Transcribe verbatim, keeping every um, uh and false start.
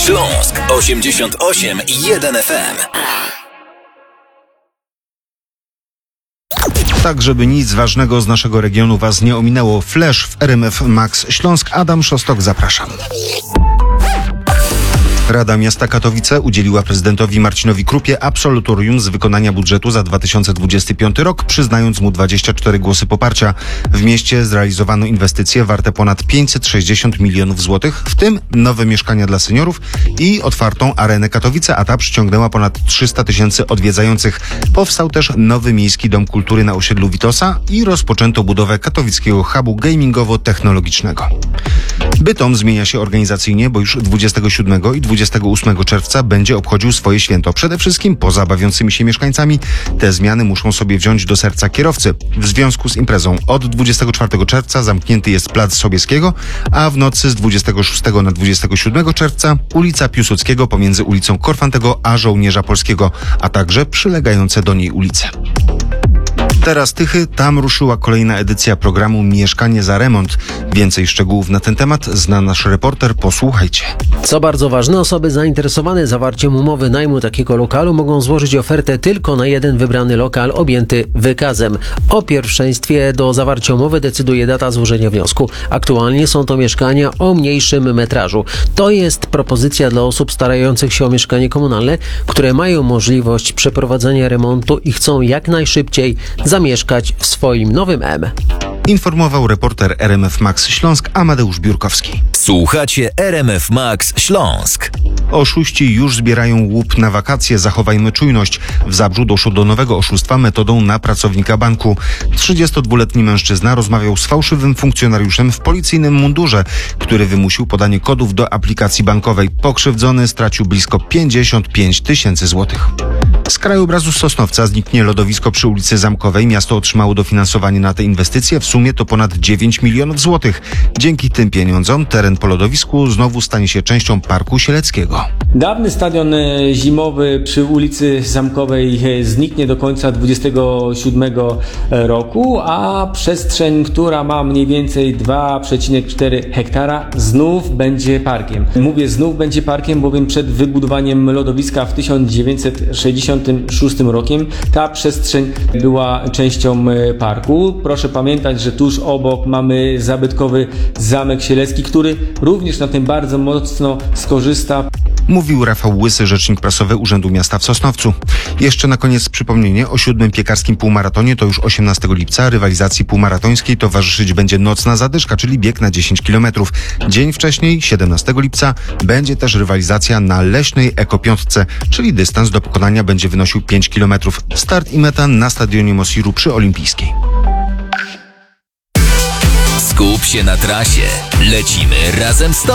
Śląsk osiemdziesiąt osiem i jeden F M. Tak, żeby nic ważnego z naszego regionu Was nie ominęło. Flash w R M F Max Śląsk. Adam Szostok, zapraszam. Rada Miasta Katowice udzieliła prezydentowi Marcinowi Krupie absolutorium z wykonania budżetu za dwa tysiące dwudziesty piąty rok, przyznając mu dwadzieścia cztery głosy poparcia. W mieście zrealizowano inwestycje warte ponad pięćset sześćdziesiąt milionów złotych, w tym nowe mieszkania dla seniorów i otwartą arenę Katowice, a ta przyciągnęła ponad trzysta tysięcy odwiedzających. Powstał też nowy miejski dom kultury na osiedlu Witosa i rozpoczęto budowę katowickiego hubu gamingowo-technologicznego. Bytom zmienia się organizacyjnie, bo już dwudziestego siódmego i dwudziestego ósmego czerwca będzie obchodził swoje święto. Przede wszystkim poza bawiącymi się mieszkańcami te zmiany muszą sobie wziąć do serca kierowcy. W związku z imprezą od dwudziestego czwartego czerwca zamknięty jest Plac Sobieskiego, a w nocy z dwudziestego szóstego na dwudziestego siódmego czerwca ulica Piłsudskiego pomiędzy ulicą Korfantego a Żołnierza Polskiego, a także przylegające do niej ulice. Teraz Tychy, tam ruszyła kolejna edycja programu Mieszkanie za remont. Więcej szczegółów na ten temat zna nasz reporter, posłuchajcie. Co bardzo ważne, osoby zainteresowane zawarciem umowy najmu takiego lokalu mogą złożyć ofertę tylko na jeden wybrany lokal objęty wykazem. O pierwszeństwie do zawarcia umowy decyduje data złożenia wniosku. Aktualnie są to mieszkania o mniejszym metrażu. To jest propozycja dla osób starających się o mieszkanie komunalne, które mają możliwość przeprowadzenia remontu i chcą jak najszybciej zamieszkać w swoim nowym M. Informował reporter R M F Max Śląsk Amadeusz Biurkowski. Słuchacie R M F Max Śląsk. Oszuści już zbierają łup na wakacje. Zachowajmy czujność. W Zabrzu doszło do nowego oszustwa metodą na pracownika banku. trzydziestodwuletni mężczyzna rozmawiał z fałszywym funkcjonariuszem w policyjnym mundurze, który wymusił podanie kodów do aplikacji bankowej. Pokrzywdzony stracił blisko pięćdziesiąt pięć tysięcy złotych. Z krajobrazu Sosnowca zniknie lodowisko przy ulicy Zamkowej. Miasto otrzymało dofinansowanie na te inwestycje. W sumie to ponad dziewięć milionów złotych. Dzięki tym pieniądzom teren po lodowisku znowu stanie się częścią Parku Sieleckiego. Dawny stadion zimowy przy ulicy Zamkowej zniknie do końca dwudziestego siódmego roku, a przestrzeń, która ma mniej więcej dwa przecinek cztery hektara, znów będzie parkiem. Mówię znów będzie parkiem, bowiem przed wybudowaniem lodowiska w tysiąc dziewięćset sześćdziesiątym szóstym rokiem ta przestrzeń była częścią parku. Proszę pamiętać, że tuż obok mamy zabytkowy Zamek Sielecki, który również na tym bardzo mocno skorzysta. Mówił Rafał Łysy, rzecznik prasowy Urzędu Miasta w Sosnowcu. Jeszcze na koniec przypomnienie o siódmym piekarskim półmaratonie, to już osiemnastego lipca. Rywalizacji półmaratońskiej towarzyszyć będzie nocna zadyszka, czyli bieg na dziesięć kilometrów. Dzień wcześniej, siedemnastego lipca, będzie też rywalizacja na leśnej ekopiątce, czyli dystans do pokonania będzie wynosił pięć kilometrów. Start i meta na stadionie Mosiru przy Olimpijskiej. Skup się na trasie. Lecimy razem z tobą.